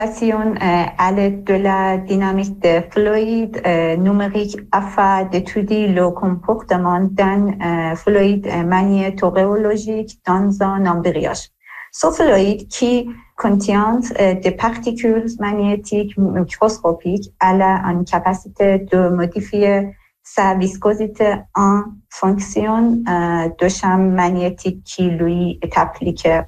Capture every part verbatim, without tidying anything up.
euh, à l'aide de la dynamique de fluide euh, numérique afin d'étudier le comportement d'un euh, fluide euh, magnétorhéologique dans un embrayage. Ce fluide qui contient euh, des particules magnétiques microscopiques a une capacité de modifier sa viscosité en fonction euh, du champ magnétique qui lui est appliqué.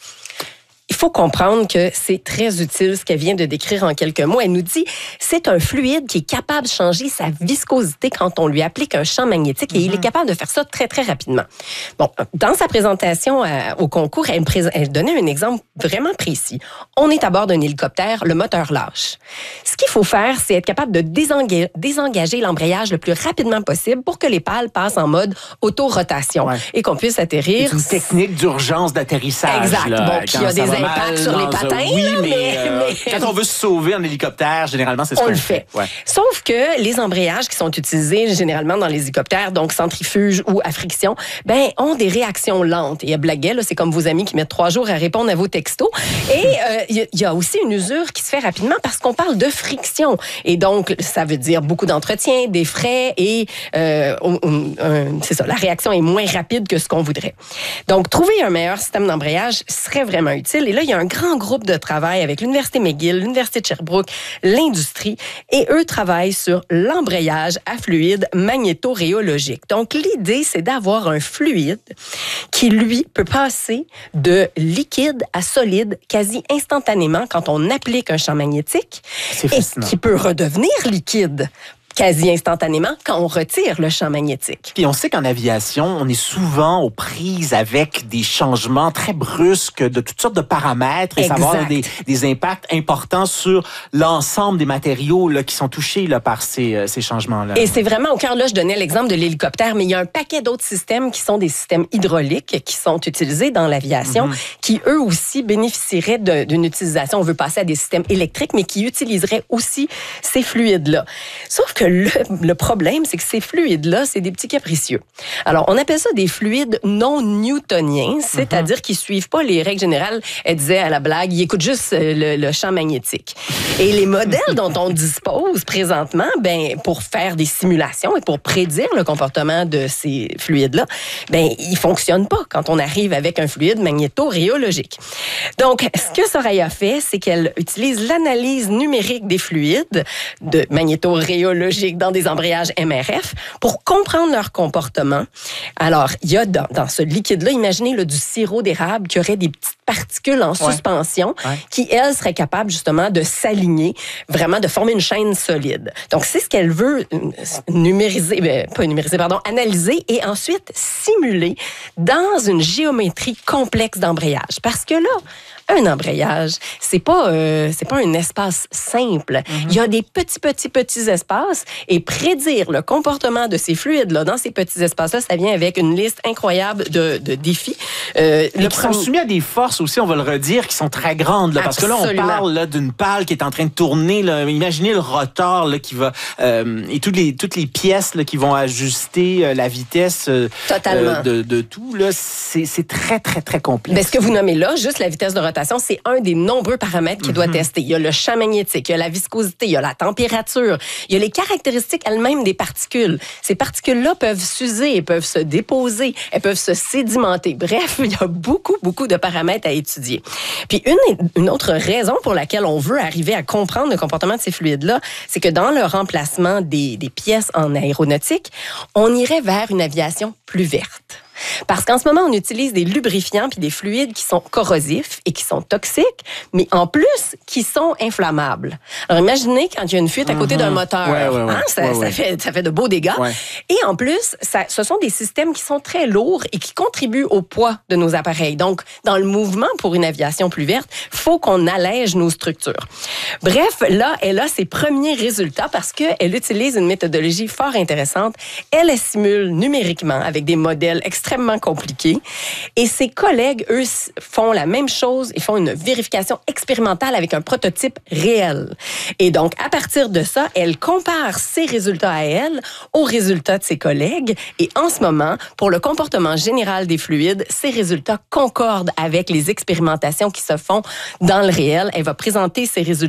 Il faut comprendre que c'est très utile ce qu'elle vient de décrire en quelques mots. Elle nous dit c'est un fluide qui est capable de changer sa viscosité quand on lui applique un champ magnétique et mm-hmm. il est capable de faire ça très, très rapidement. Bon, dans sa présentation à, au concours, elle, pré- elle donnait un exemple vraiment précis. On est à bord d'un hélicoptère, le moteur lâche. Ce qu'il faut faire, c'est être capable de désenga- désengager l'embrayage le plus rapidement possible pour que les pales passent en mode auto-rotation ouais. et qu'on puisse atterrir. C'est une technique d'urgence d'atterrissage. Exact. Là, bon, puis il y a des impacts sur les patins. Oui, là, mais, mais, euh, mais quand on veut se sauver en hélicoptère, généralement, c'est ce on qu'on le fait. fait. Ouais. Sauf que les embrayages qui sont utilisés généralement dans les hélicoptères, donc centrifuge ou à friction, ben, ont des réactions lentes. Et elle blaguait, là, c'est comme vos amis qui mettent trois jours à répondre à vos textos. Et il euh, y, y a aussi une usure qui se fait rapidement parce qu'on parle de friction. Et donc, ça veut dire beaucoup d'entretien, des frais et euh, um, um, um, c'est ça, la réaction est moins rapide que ce qu'on voudrait. Donc, trouver un meilleur système d'embrayage serait vraiment utile. Et là, il y a un grand groupe de travail avec l'Université McGill, l'Université de Sherbrooke, l'industrie, et eux travaillent sur l'embrayage à fluide magnétorhéologique. Donc, l'idée, c'est d'avoir un fluide qui, lui, peut passer de liquide à solide quasi instantanément quand on applique un champ magnétique et qui peut redevenir liquide quasi instantanément quand on retire le champ magnétique. Puis on sait qu'en aviation, on est souvent aux prises avec des changements très brusques de toutes sortes de paramètres et ça va avoir des, des impacts importants sur l'ensemble des matériaux là, qui sont touchés là, par ces, euh, ces changements-là. Et c'est vraiment au cœur, là, je donnais l'exemple de l'hélicoptère, mais il y a un paquet d'autres systèmes qui sont des systèmes hydrauliques qui sont utilisés dans l'aviation, mm-hmm. qui eux aussi bénéficieraient de, d'une utilisation. On veut passer à des systèmes électriques, mais qui utiliseraient aussi ces fluides-là. Sauf que Le, le problème, c'est que ces fluides-là, c'est des petits capricieux. Alors, on appelle ça des fluides non newtoniens, c'est-à-dire mm-hmm. qu'ils suivent pas les règles générales. Elle disait à la blague, ils écoutent juste le, le champ magnétique. Et les modèles dont on dispose présentement, ben, pour faire des simulations et pour prédire le comportement de ces fluides-là, ben, ils fonctionnent pas quand on arrive avec un fluide magnétorhéologique. Donc, ce que Soraya fait, c'est qu'elle utilise l'analyse numérique des fluides de magnétorhéologique dans des embrayages M R F pour comprendre leur comportement. Alors, il y a dans, dans ce liquide-là, imaginez là, du sirop d'érable qui aurait des petites particules en ouais. suspension ouais. qui, elles, seraient capables justement de s'aligner, vraiment de former une chaîne solide. Donc, c'est ce qu'elle veut numériser, ben, pas numériser, pardon, analyser et ensuite simuler dans une géométrie complexe d'embrayage. Parce que là, un embrayage, c'est pas euh, c'est pas un espace simple. Mm-hmm. Il y a des petits, petits, petits espaces et prédire le comportement de ces fluides-là dans ces petits espaces-là, ça vient avec une liste incroyable de, de défis. Euh, et qui premier... sont soumis à des forces aussi, on va le redire, qui sont très grandes. Là, parce que là, on parle là, d'une pale qui est en train de tourner. Là. Imaginez le rotor là, qui va... Euh, et toutes les, toutes les pièces là, qui vont ajuster euh, la vitesse euh, euh, de, de tout. Là, c'est, c'est très, très, très complexe. Ben, ce que vous nommez là, juste la vitesse de rotation, c'est un des nombreux paramètres qu'il mm-hmm. doit tester. Il y a le champ magnétique, il y a la viscosité, il y a la température, il y a les caractéristiques elles-mêmes des particules. Ces particules-là peuvent s'user, elles peuvent se déposer, elles peuvent se sédimenter. Bref, il y a beaucoup, beaucoup de paramètres à étudier. Puis une, une autre raison pour laquelle on veut arriver à comprendre le comportement de ces fluides-là, c'est que dans le remplacement des, des pièces en aéronautique, on irait vers une aviation plus verte. Parce qu'en ce moment, on utilise des lubrifiants puis des fluides qui sont corrosifs et qui sont toxiques, mais en plus, qui sont inflammables. Alors, imaginez quand il y a une fuite à côté mm-hmm. d'un moteur. Ouais, ouais, ouais. Hein, ça, ouais, ça, ouais. fait, ça fait de beaux dégâts. Ouais. Et en plus, ça, ce sont des systèmes qui sont très lourds et qui contribuent au poids de nos appareils. Donc, dans le mouvement pour une aviation plus verte, il faut qu'on allège nos structures. Bref, là, elle a ses premiers résultats parce qu'elle utilise une méthodologie fort intéressante. Elle les simule numériquement avec des modèles extrêmement extrêmement compliqué. Et ses collègues, eux, font la même chose. Ils font une vérification expérimentale avec un prototype réel. Et donc, à partir de ça, elle compare ses résultats à elle aux résultats de ses collègues. Et en ce moment, pour le comportement général des fluides, ces résultats concordent avec les expérimentations qui se font dans le réel. Elle va présenter ces résultats